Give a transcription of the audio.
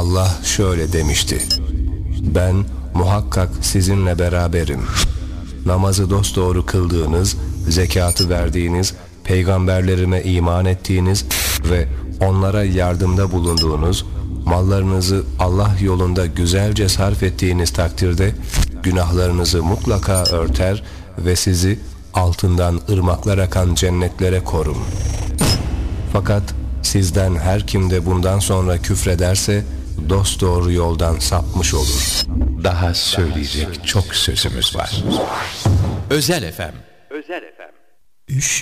Allah şöyle demişti: ben muhakkak sizinle beraberim. Namazı dosdoğru kıldığınız, zekatı verdiğiniz, peygamberlerime iman ettiğiniz ve onlara yardımda bulunduğunuz, mallarınızı Allah yolunda güzelce sarf ettiğiniz takdirde günahlarınızı mutlaka örter ve sizi altından ırmaklar akan cennetlere korun. Fakat sizden her kim de bundan sonra küfrederse dosdoğru yoldan sapmış olur. Daha söyleyecek çok sözümüz var. Özel FM. Üş